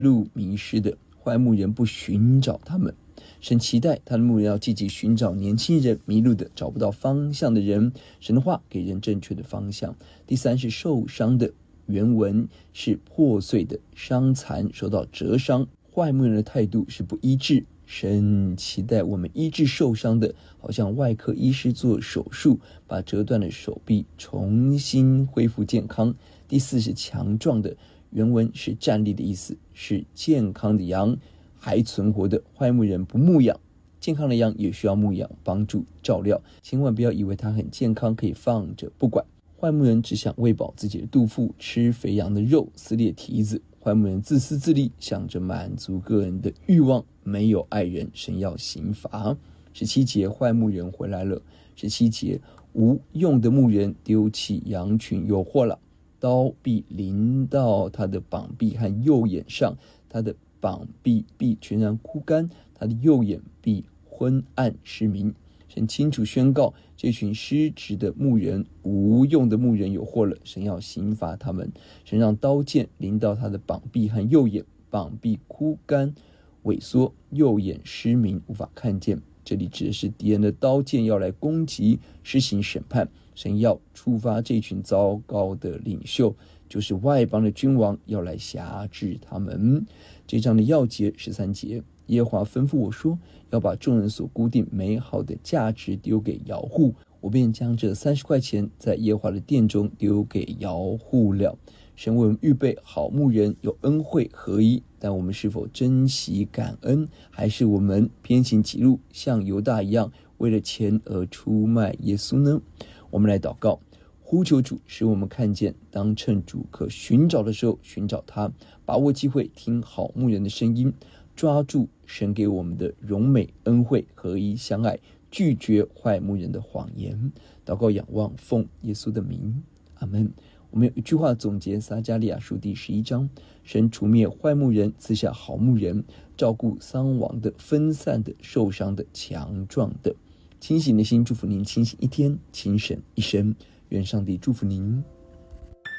路迷失的坏牧人不寻找他们。神期待他的牧人要积极寻找年轻人，迷路的找不到方向的人，神的话给人正确的方向。第三是受伤的，原文是破碎的、伤残、受到折伤。坏牧人的态度是不医治，神期待我们医治受伤的，好像外科医师做手术，把折断的手臂重新恢复健康。第四是强壮的，原文是站立的意思，是健康的羊，还存活的。坏牧人不牧养，健康的羊也需要牧养、帮助、照料，千万不要以为它很健康可以放着不管。坏牧人只想喂饱自己的肚腹，吃肥羊的肉，撕裂蹄子。坏牧人自私自利，想着满足个人的欲望，没有爱人，神要刑罚。17节，坏牧人回来了。17节，无用的牧人丢弃羊群，有祸了，刀必临到他的膀臂和右眼上，他的膀臂必全然枯干，他的右眼必昏暗失明。神清楚宣告，这群失职的牧人、无用的牧人有祸了，神要刑罚他们。神让刀剑临到他的膀臂和右眼，膀臂枯干萎缩，右眼失明，无法看见。这里指的是敌人的刀剑要来攻击，施行审判。神要触发这群糟糕的领袖，就是外邦的君王，要来辖制他们。这章的要节13节，耶和华吩咐我说，要把众人所固定美好的价值丢给摇户，我便将这30块钱在耶和华的殿中丢给摇户了。神为我们预备好牧人，有恩惠合一，但我们是否珍惜感恩，还是我们偏行己路，像犹大一样为了钱而出卖耶稣呢？我们来祷告，呼求主，使我们看见，当趁主可寻找的时候寻找他，把握机会听好牧人的声音，抓住神给我们的荣美恩惠，合一相爱，拒绝坏牧人的谎言。祷告仰望，奉耶稣的名，阿们。我们有一句话总结撒迦利亚书第11章，神除灭坏牧人，赐下好牧人，照顾丧亡的、分散的、受伤的、强壮的。清醒的心祝福您清醒一天，清神一生。愿上帝祝福您。